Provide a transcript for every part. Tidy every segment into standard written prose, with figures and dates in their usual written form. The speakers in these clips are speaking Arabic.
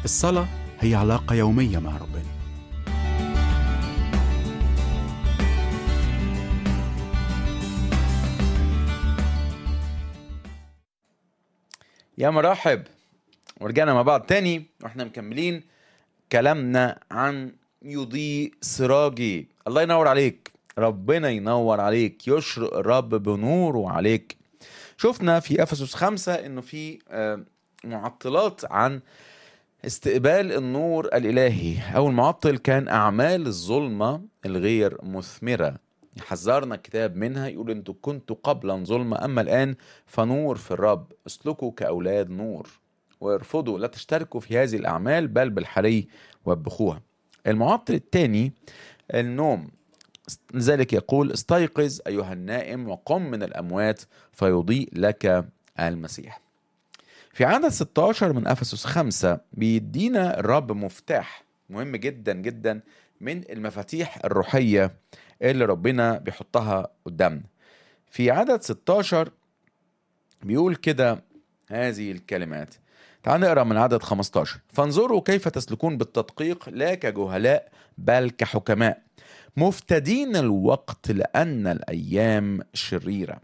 الصلاة هي علاقة يومية مع ربنا. يا مرحب، ورجعنا مع بعض تاني واحنا مكملين كلامنا عن يضيء سراجي. الله ينور عليك، ربنا ينور عليك، يشرق الرب بنوره عليك. شفنا في أفسس 5 انه في معطلات عن استقبال النور الإلهي. أول معطل كان أعمال الظلمة الغير مثمرة، حذرنا الكتاب منها، يقول انتوا كنتوا قبلا ظلمة أما الآن فنور في الرب، اسلكوا كأولاد نور وارفضوا لا تشتركوا في هذه الأعمال بل بالحري وبخوها. المعطل الثاني النوم، لذلك يقول استيقظ أيها النائم وقم من الأموات فيضيء لك المسيح. في عدد 16 من أفسس 5 بيدينا الرب مفتاح مهم جدا جدا من المفاتيح الروحية اللي ربنا بيحطها قدامنا. في عدد 16 بيقول كده هذه الكلمات، تعال نقرأ من عدد 15. فانظروا كيف تسلكون بالتدقيق لا كجهلاء بل كحكماء مفتدين الوقت لأن الأيام شريرة.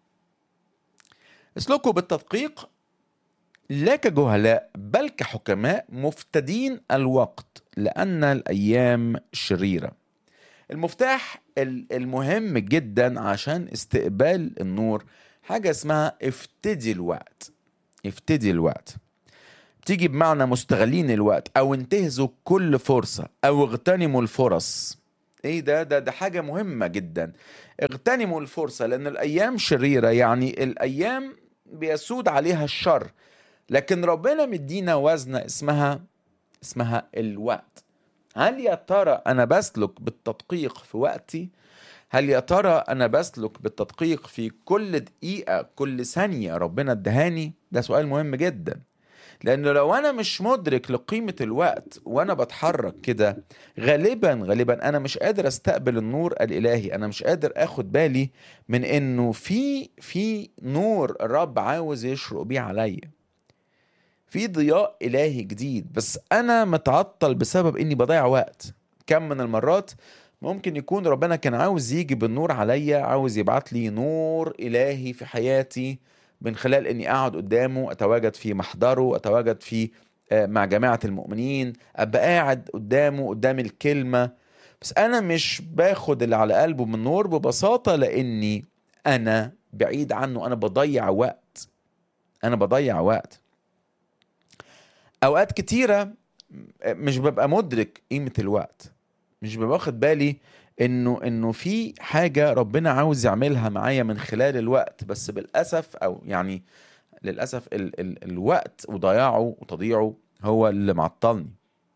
اسلكوا بالتدقيق لا كجهلاء بل كحكماء مفتدين الوقت لأن الأيام شريرة. المفتاح المهم جدا عشان استقبال النور حاجة اسمها افتدي الوقت. افتدي الوقت بتيجي بمعنى مستغلين الوقت أو انتهزوا كل فرصة أو اغتنموا الفرص. ايه ده حاجة مهمة جدا. اغتنموا الفرصة لأن الأيام شريرة، يعني الأيام بيسود عليها الشر، لكن ربنا مدينا وزنة اسمها الوقت. هل يا ترى أنا بسلك بالتدقيق في وقتي؟ هل يا ترى أنا بسلك بالتدقيق في كل دقيقة كل ثانية ربنا ادهاني؟ ده سؤال مهم جدا، لأنه لو أنا مش مدرك لقيمة الوقت وأنا بتحرك كده غالبا أنا مش قادر أستقبل النور الإلهي. أنا مش قادر أخد بالي من إنه في نور الرب عاوز يشرق بيه عليا، في ضياء إلهي جديد، بس أنا متعطل بسبب إني بضيع وقت. كم من المرات ممكن يكون ربنا كان عاوز يجي بالنور عليا، عاوز يبعت لي نور إلهي في حياتي من خلال إني أقعد قدامه، أتواجد في محضره، أتواجد في مع جماعة المؤمنين، أبقى قاعد قدامه قدام الكلمة، بس أنا مش باخد اللي على قلبه من نور ببساطة لأني أنا بعيد عنه. أنا بضيع وقت. أوقات كتيرة مش ببقى مدرك قيمة الوقت، مش ببقى واخد بالي إنه في حاجة ربنا عاوز يعملها معايا من خلال الوقت، بس بالأسف أو يعني للأسف الوقت وضياعه وتضييعه هو اللي معطلني.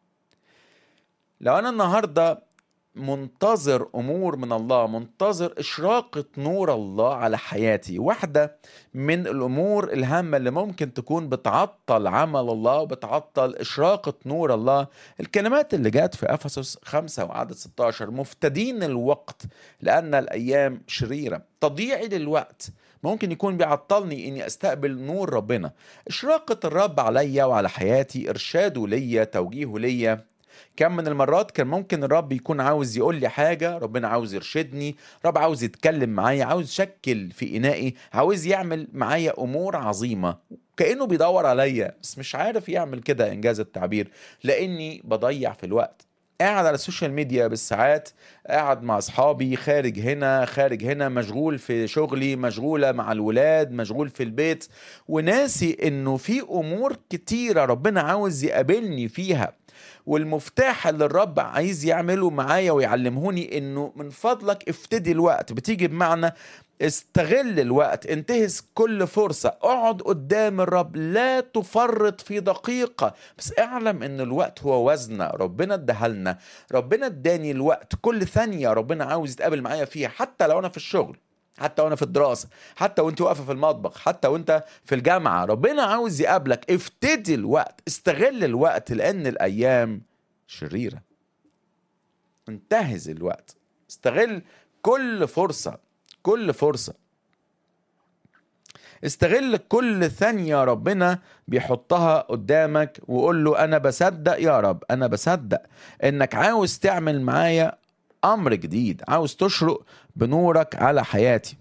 لو أنا النهاردة منتظر أمور من الله، منتظر إشراقة نور الله على حياتي، واحدة من الأمور الهامة اللي ممكن تكون بتعطل عمل الله وبتعطل إشراقة نور الله الكلمات اللي جات في أفسس 5 وعدد 16 مفتدين الوقت لأن الأيام شريرة. تضييعي للوقت ممكن يكون بيعطلني إني أستقبل نور ربنا، إشراقة الرب عليا وعلى حياتي، إرشاده ليا، توجيهه ليا. كم من المرات كان ممكن الرب يكون عاوز يقول لي حاجة، ربنا عاوز يرشدني، رب عاوز يتكلم معايا، عاوز يشكل في إنائي، عاوز يعمل معايا أمور عظيمة، كأنه بيدور عليا بس مش عارف يعمل كده إنجاز التعبير لأني بضيع في الوقت. قاعد على السوشيال ميديا بالساعات، قاعد مع أصحابي، خارج هنا، مشغول في شغلي، مشغولة مع الولاد، مشغول في البيت، وناسي إنه في أمور كتيرة ربنا عاوز يقابلني فيها. والمفتاح اللي الرب عايز يعمله معايا ويعلمهوني انه من فضلك افتدي الوقت، بتيجي بمعنى استغل الوقت، انتهز كل فرصة، اقعد قدام الرب، لا تفرط في دقيقة، بس اعلم ان الوقت هو وزنة ربنا ادهلنا. ربنا اداني الوقت، كل ثانية ربنا عاوز يتقابل معايا فيها، حتى لو انا في الشغل، حتى وانا في الدراسة، حتى وانت واقفة في المطبخ، حتى وانت في الجامعة، ربنا عاوز يقابلك. افتدي الوقت، استغل الوقت لان الايام شريرة. انتهز الوقت، استغل كل فرصة. استغل كل ثانية ربنا بيحطها قدامك وقول له أنا بصدق يا رب، أنا بصدق إنك عاوز تعمل معايا أمر جديد، عاوز تشرق بنورك على حياتي.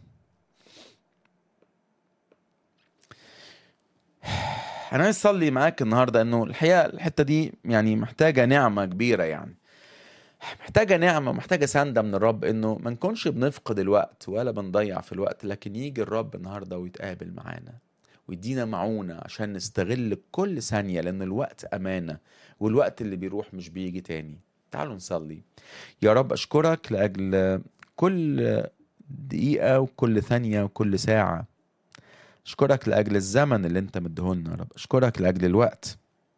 أنا عايز أصلي معاك النهاردة إنه الحقيقة الحتة دي يعني محتاجة نعمة كبيرة، يعني محتاجة نعمة، محتاجة سندة من الرب، إنه ما نكونش بنفقد الوقت ولا بنضيع في الوقت، لكن يجي الرب النهاردة ويتقابل معانا ويدينا معونة عشان نستغل كل ثانية، لأن الوقت أمانة، والوقت اللي بيروح مش بيجي تاني. تعالوا نصلي. يا رب أشكرك لأجل كل دقيقة وكل ثانية وكل ساعة. أشكرك لأجل الزمن اللي أنت مديهولنا يا رب. أشكرك لأجل الوقت.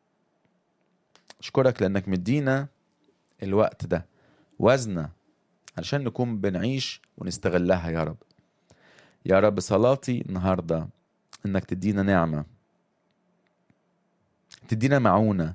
أشكرك لأنك مدينا الوقت ده وزنة علشان نكون بنعيش ونستغلها يا رب. يا رب صلاتي النهاردة إنك تدينا نعمة، تدينا معونة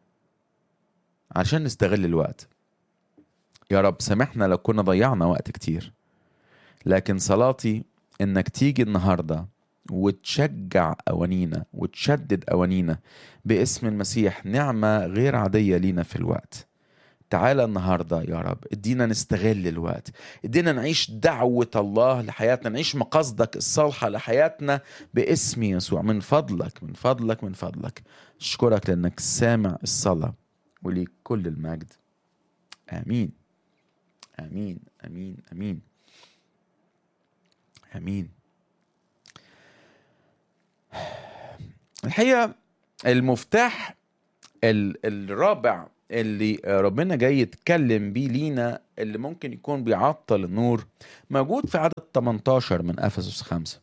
عشان نستغل الوقت. يا رب سامحنا لو كنا ضيعنا وقت كتير، لكن صلاتي إنك تيجي النهاردة وتشجع أوانينا وتشدد أوانينا باسم المسيح. نعمة غير عادية لينا في الوقت. تعالى النهاردة يا رب ادينا نستغل الوقت، ادينا نعيش دعوة الله لحياتنا، نعيش مقاصدك الصالحة لحياتنا باسم يسوع. من فضلك من فضلك من فضلك أشكرك لأنك سامع الصلاة، وليك كل المجد. آمين آمين آمين آمين آمين. الحقيقة المفتاح الرابع اللي ربنا جاي يتكلم بيه لينا، اللي ممكن يكون بيعطل النور، موجود في عدد 18 من أفسس 5.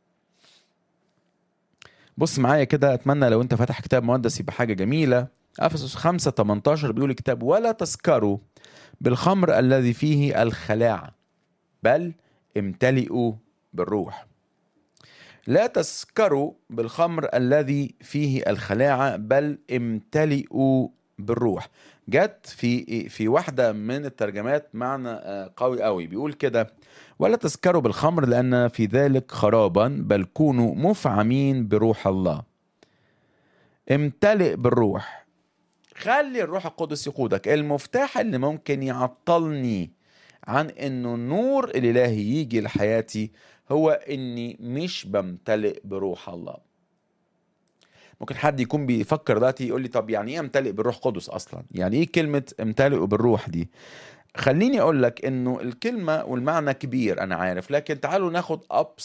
بص معايا كده، أتمنى لو أنت فاتح كتاب مقدس يبقى حاجة جميلة. أفسس 5:18 بيقول الكتاب: ولا تسكروا بالخمر الذي فيه الخلاعة، بل امتلئوا بالروح. لا تسكروا بالخمر الذي فيه الخلاعة، بل امتلئوا بالروح. جت في واحدة من الترجمات معنى قوي قوي، بيقول كده: ولا تسكروا بالخمر لأن في ذلك خرابا، بل كونوا مفعمين بروح الله. امتلئ بالروح. خلي الروح القدس يقودك. المفتاح اللي ممكن يعطلني عن انه النور الالهي يجي لحياتي هو اني مش بمتلئ بروح الله. ممكن حد يكون بيفكر دلوقتي يقول لي: طب يعني ايه امتلئ بالروح القدس اصلا؟ يعني ايه كلمة امتلئ بالروح دي؟ خليني اقول لك انه الكلمة والمعنى كبير انا عارف، لكن تعالوا ناخد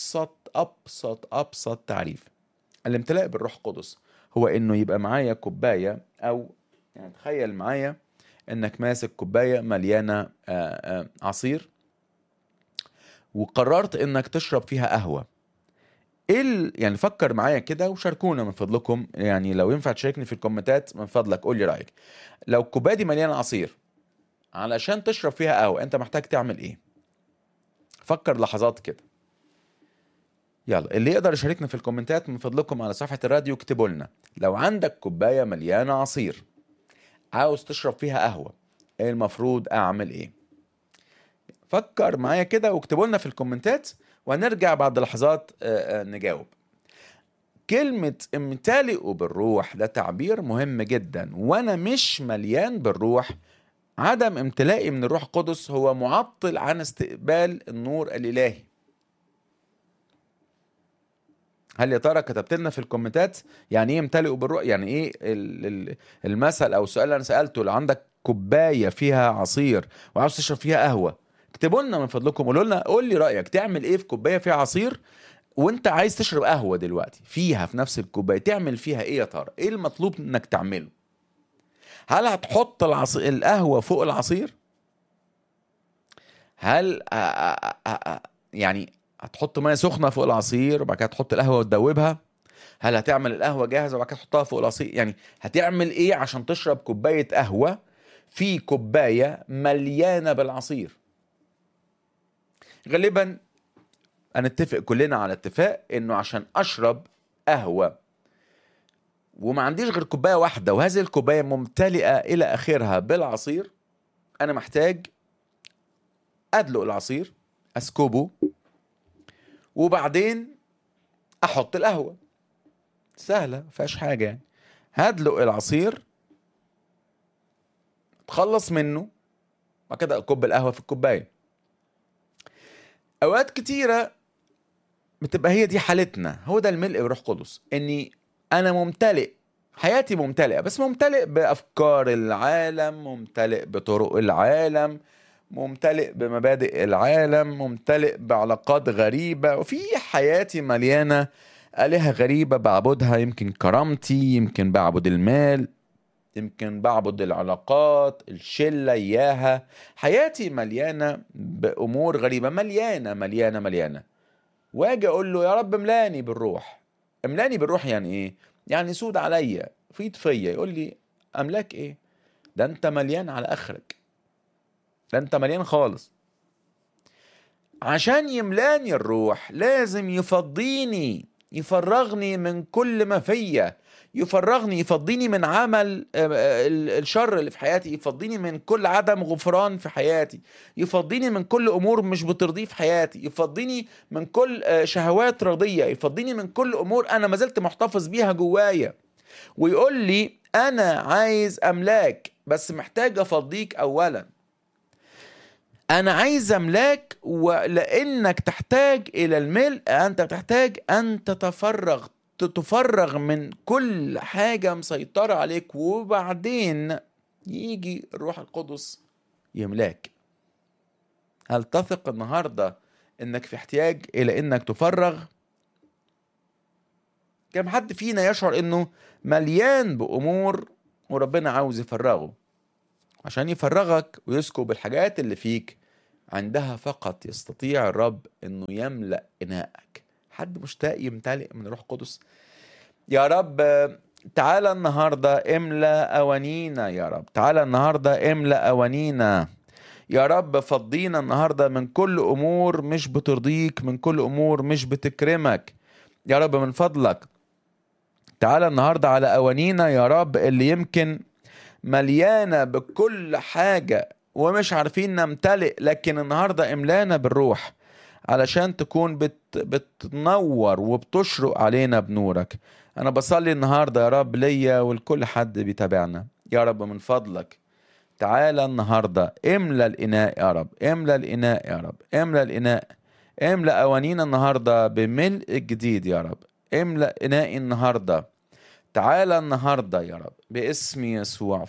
ابسط تعريف. الامتلاء بالروح القدس هو انه يبقى معايا كوباية، او يعني تخيل معايا انك ماسك كوباية مليانة عصير، وقررت انك تشرب فيها قهوة. يعني فكر معايا كده وشاركونا من فضلكم، يعني لو ينفع تشاركني في الكومنتات من فضلك، قول لي رأيك. لو الكوباية دي مليانة عصير علشان تشرب فيها قهوة، انت محتاج تعمل ايه؟ فكر لحظات كده. يلا اللي يقدر يشاركنا في الكومنتات من فضلكم على صفحة الراديو اكتبوا لنا: لو عندك كوباية مليانة عصير عاوز تشرب فيها قهوة، ايه المفروض اعمل ايه؟ فكر معايا كده واكتبوا لنا في الكومنتات، وهنرجع بعد لحظات نجاوب. كلمة امتلئوا بالروح ده تعبير مهم جدا، وانا مش مليان بالروح، عدم امتلائي من الروح القدس هو معطل عن استقبال النور الالهي. هل يا ترى كتبت لنا في الكومنتات يعني ايه امتلئوا بالروح؟ يعني ايه المثل او السؤال اللي انا سالته: لو عندك كوبايه فيها عصير وعاوز تشرب فيها قهوه، اكتبوا لنا من فضلكم، قولوا لنا، قول لي رايك، تعمل ايه في كوبايه فيها عصير وانت عايز تشرب قهوه دلوقتي فيها في نفس الكوبايه؟ تعمل فيها ايه يا ترى؟ ايه المطلوب انك تعمله؟ هل هتحط القهوه فوق العصير؟ هل يعني هتحط ميه سخنه فوق العصير وبعد كده تحط القهوه وتدوبها؟ هل هتعمل القهوه جاهزه وبعد كده تحطها فوق العصير؟ يعني هتعمل ايه عشان تشرب كوبايه قهوه في كوبايه مليانه بالعصير؟ غالبا هنتفق كلنا على اتفاق انه عشان اشرب قهوه وما عنديش غير كوبايه واحده، وهذه الكوبايه ممتلئه الى اخرها بالعصير، انا محتاج ادلق العصير، اسكبه، وبعدين احط القهوة، سهلة مفيهاش حاجة يعني. هدلق العصير، تخلص منه، بعد كده اكب القهوة في الكوباية. اوقات كتيرة بتبقى هي دي حالتنا، هو ده الملء بروح قدس، اني انا ممتلئ، حياتي ممتلئة، بس ممتلئ بافكار العالم، ممتلئ بطرق العالم، ممتلئ بمبادئ العالم، ممتلئ بعلاقات غريبة، وفي حياتي مليانة آلهة غريبة بعبدها. يمكن كرامتي، يمكن بعبد المال، يمكن بعبد العلاقات، الشلة إياها. حياتي مليانة بأمور غريبة، مليانة مليانة مليانة. واجي أقول له يا رب املاني بالروح. املاني بالروح يعني إيه؟ يعني سود عليا، فيض فيا. يقول لي أملاك إيه؟ ده أنت مليان على آخرك، ده أنت مليان خالص. عشان يملاني الروح لازم يفضيني، يفرغني من كل ما فيا، يفرغني، يفضيني من عمل الشر اللي في حياتي، يفضيني من كل عدم غفران في حياتي، يفضيني من كل أمور مش بترضيه في حياتي، يفضيني من كل شهوات رضية، يفضيني من كل أمور أنا ما زلت محتفظ بيها جوايا. ويقول لي أنا عايز أملاك، بس محتاج أفضيك أولا. أنا عايز أملاك، ولأنك تحتاج إلى الملء أنت تحتاج أن تفرغ من كل حاجة مسيطرة عليك، وبعدين يجي الروح القدس يملاك. هل تثق النهاردة إنك في احتياج إلى إنك تفرغ؟ كم حد فينا يشعر إنه مليان بأمور وربنا عاوز يفرغه؟ عشان يفرغك ويسكب الحاجات اللي فيك، عندها فقط يستطيع الرب انه يملأ اناءك. حد مشتاق يمتلئ من الروح القدس؟ يا رب تعالى النهاردة املأ اوانينا، يا رب تعالى النهاردة املأ اوانينا، يا رب فضينا النهاردة من كل امور مش بترضيك، من كل امور مش بتكرمك. يا رب من فضلك تعالى النهاردة على اوانينا يا رب، اللي يمكن مليانة بكل حاجة ومش عارفين نمتلئ، لكن النهاردة املانا بالروح علشان تكون بتنور وبتشرق علينا بنورك. أنا بصلي النهاردة يا رب ليا ولكل حد بيتابعنا، يا رب من فضلك تعالى النهاردة املأ الإناء يا رب، املأ الإناء يا رب، املأ الإناء، املأ أوانينا النهاردة بملء جديد يا رب، املأ إنائي النهاردة. تعالى النهاردة يا رب باسم يسوع،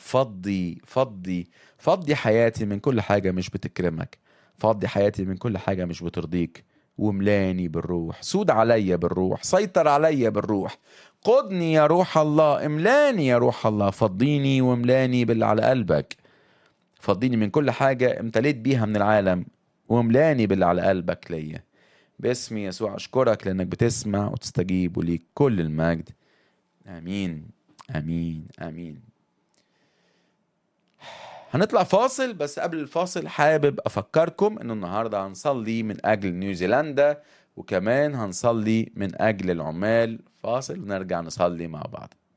فضي حياتي من كل حاجة مش بتكرمك، فضي حياتي من كل حاجة مش بترضيك، وملاني بالروح، سود عليا بالروح، سيطر عليا بالروح، قدني يا روح الله، املاني يا روح الله، فضيني وملاني باللي على قلبك، فضيني من كل حاجة امتليت بيها من العالم، وملاني باللي على قلبك ليا. باسم يسوع أشكرك لأنك بتسمع وتستجيب، وليك كل المجد. آمين آمين آمين. هنطلع فاصل، بس قبل الفاصل حابب أفكركم إنه النهاردة هنصلي من أجل نيوزيلندا، وكمان هنصلي من أجل العمال. فاصل ونرجع نصلي مع بعض.